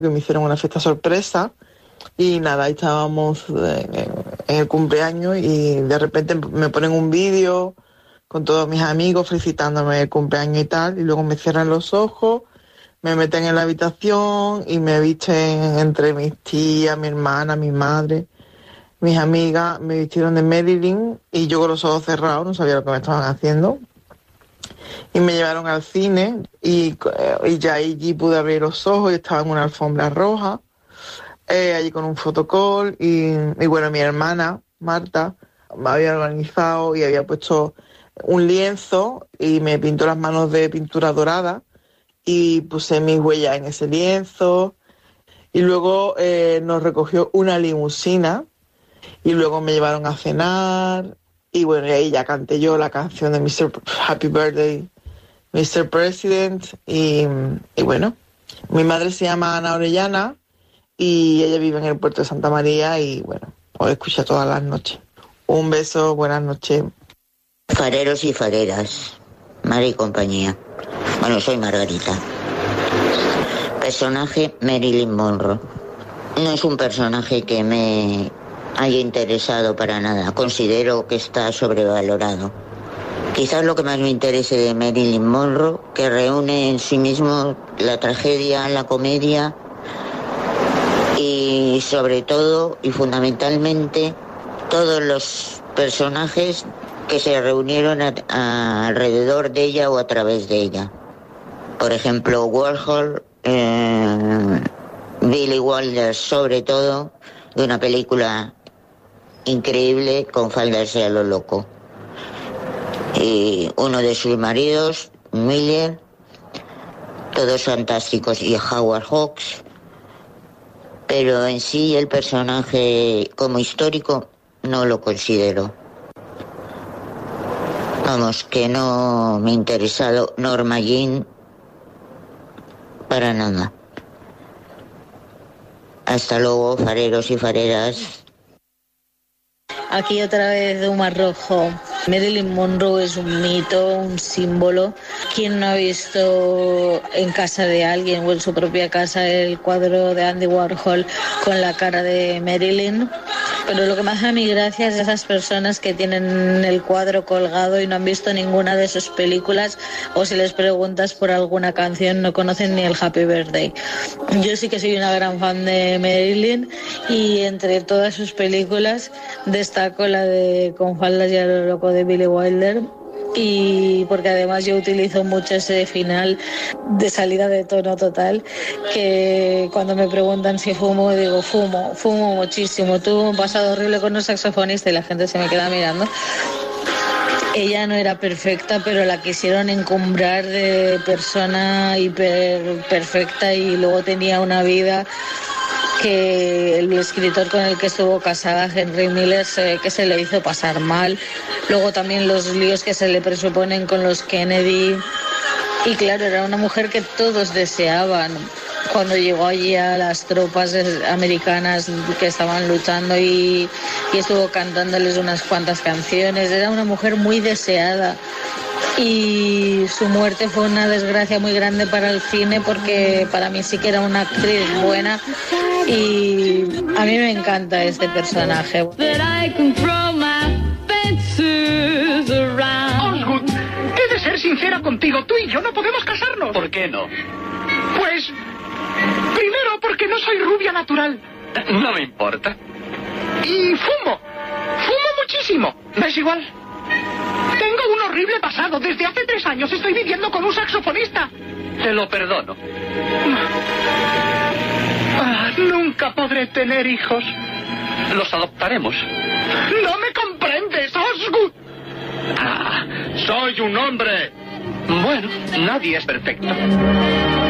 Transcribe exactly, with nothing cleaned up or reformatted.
que me hicieron una fiesta sorpresa y nada, ahí estábamos en, en el cumpleaños y de repente me ponen un vídeo con todos mis amigos felicitándome el cumpleaños y tal, y luego me cierran los ojos, me meten en la habitación y me visten entre mis tías, mi hermana, mi madre, mis amigas, me vistieron de Marilyn y yo con los ojos cerrados, no sabía lo que me estaban haciendo. Y me llevaron al cine y, y ya allí pude abrir los ojos y estaba en una alfombra roja, eh, allí con un fotocall y, y bueno, mi hermana, Marta, me había organizado y había puesto un lienzo y me pintó las manos de pintura dorada y puse mis huellas en ese lienzo y luego eh, nos recogió una limusina y luego me llevaron a cenar y bueno, y ahí ya canté yo la canción de mister Happy Birthday, mister President y, y bueno, mi madre se llama Ana Orellana y ella vive en el puerto de Santa María y bueno, os escucha todas las noches. Un beso, buenas noches. Fareros y fareras, Mari y compañía. Bueno, soy Margarita. Personaje Marilyn Monroe. No es un personaje que me haya interesado para nada. Considero que está sobrevalorado. Quizás lo que más me interese de Marilyn Monroe, que reúne en sí mismo la tragedia, la comedia y sobre todo y fundamentalmente todos los personajes que se reunieron a, a, alrededor de ella o a través de ella. Por ejemplo, Warhol, eh, Billy Wilder, sobre todo, de una película increíble con faldas a lo loco. Y uno de sus maridos, Miller, todos fantásticos, y Howard Hawks, pero en sí el personaje como histórico no lo considero. Vamos, que no me ha interesado Norma Jean para nada. Hasta luego, fareros y fareras. Aquí otra vez de Humar Rojo. Marilyn Monroe es un mito, un símbolo. ¿Quién no ha visto en casa de alguien o en su propia casa el cuadro de Andy Warhol con la cara de Marilyn? Pero lo que más a mí gracia es esas personas que tienen el cuadro colgado y no han visto ninguna de sus películas, o si les preguntas por alguna canción no conocen ni el Happy Birthday. Yo sí que soy una gran fan de Marilyn y entre todas sus películas destaco la de Con faldas y a lo loco de Billy Wilder, y porque además yo utilizo mucho ese final de salida de tono total, que cuando me preguntan si fumo, digo fumo, fumo muchísimo. Tuve un pasado horrible con un saxofonista y la gente se me queda mirando. Ella no era perfecta, pero la quisieron encumbrar de persona hiper perfecta y luego tenía una vida que el escritor con el que estuvo casada, Henry Miller, se, que se le hizo pasar mal. Luego también los líos que se le presuponen con los Kennedy. Y claro, era una mujer que todos deseaban. Cuando llegó allí a las tropas americanas que estaban luchando y, y estuvo cantándoles unas cuantas canciones, era una mujer muy deseada. Y su muerte fue una desgracia muy grande para el cine, porque para mí sí que era una actriz buena y a mí me encanta este personaje. Osgood, he de ser sincera contigo, tú y yo no podemos casarnos. ¿Por qué no? Pues, primero porque no soy rubia natural. No me importa. Y fumo, fumo muchísimo. ¿Ves igual? Tengo un horrible pasado. Desde hace tres años estoy viviendo con un saxofonista. Te lo perdono. Ah, nunca podré tener hijos. Los adoptaremos. No me comprendes, Osgood. Ah, soy un hombre. Bueno, nadie es perfecto.